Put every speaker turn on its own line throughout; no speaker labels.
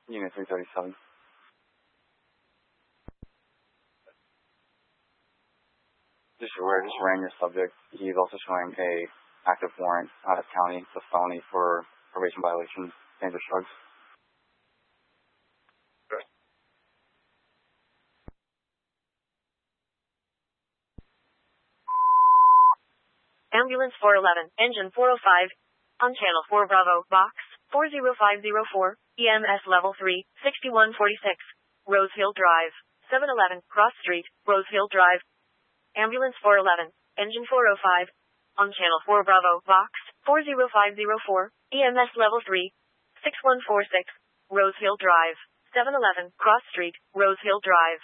Unit 337. Just ran your subject. He's also showing a active warrant out of county. It's a felony for probation violations, dangerous drugs.
Ambulance 411, engine 405, on channel 4 Bravo, box 40504, EMS level 3, 6146, Rose Hill Drive, 711, Cross Street, Rose Hill Drive. Ambulance 411, engine 405, on channel 4 Bravo, box 40504, EMS level 3, 6146, Rose Hill Drive, 711, Cross Street, Rose Hill Drive.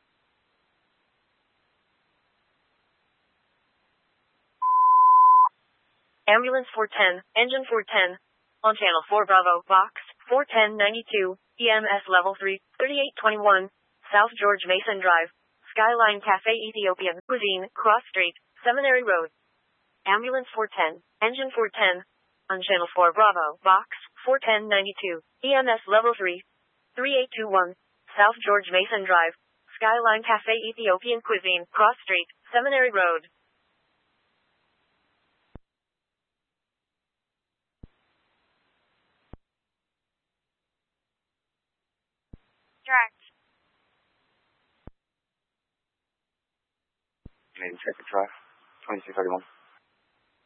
Ambulance 410, engine 410, on channel 4 Bravo, box 41092, EMS level 3, 3821, South George Mason Drive, Skyline Cafe Ethiopian Cuisine, Cross Street, Seminary Road. Ambulance 410, engine 410, on channel 4 Bravo, box 41092, EMS level 3, 3821, South George Mason Drive, Skyline Cafe Ethiopian Cuisine, Cross Street, Seminary Road.
Direct.
Canadian Traffic Drive, 2231.